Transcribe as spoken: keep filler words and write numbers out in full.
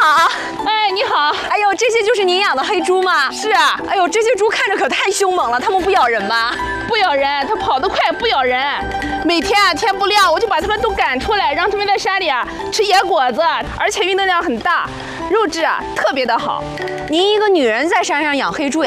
好。 哎，你好。 哎呦，这些就是您养的黑猪吗？ 是啊。 哎呦，这些猪看着可太凶猛了，它们不咬人吧？ 不咬人，它跑得快，不咬人。每天啊，天不亮我就把它们都赶出来，让它们在山里啊吃野果子，而且运动量很大，肉质啊特别的好。 您一个女人在山上养黑猪。